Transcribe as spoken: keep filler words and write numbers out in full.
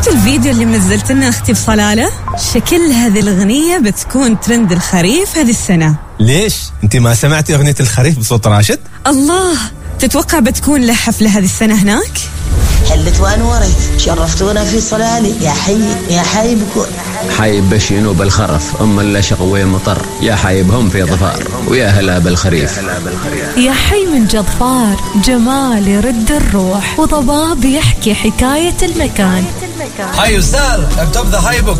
شفت الفيديو اللي منزلت لنا أختي بصلالة؟ شكل هذه الأغنية بتكون ترند الخريف هذه السنة. ليش؟ أنت ما سمعتي أغنية الخريف بصوت راشد؟ الله، تتوقع بتكون له حفلة هذه السنة هناك؟ حلت وانورت شرفتونا في صلالي يا حي يا حي بكون حايب بشينو بالخرف أم اللي شقوي مطر يا حايبهم في ظفار ويا هلا بالخريف يا حي من جظفار جمال يرد الروح وضباب يحكي حكاية المكان. هاي أستاذ اكتب ذا هاي بوك